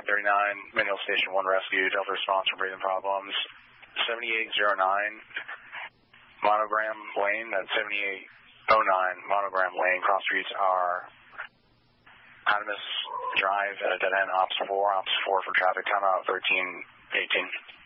39, manual station 1 rescue, Delta response for breathing problems. 7809, Monogram Lane, that's 7809, Monogram Lane. Cross streets are Animus Drive at a dead end, Ops 4 for traffic, timeout 1318.